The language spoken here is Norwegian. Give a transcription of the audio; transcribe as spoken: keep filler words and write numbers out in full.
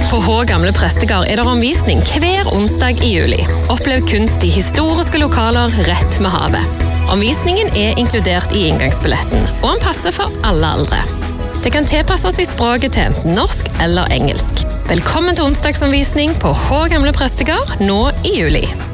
På Hå Gamle Prestegard er det omvisning hver onsdag i juli. Opplev kunst i historiske lokaler rett med havet. Omvisningen er inkludert i inngangsbilletten, og den passer for alle aldre. Det kan tilpasses i språket til enten norsk eller engelsk. Velkommen til onsdagsomvisning på Hå Gamle Prestegard nå i juli.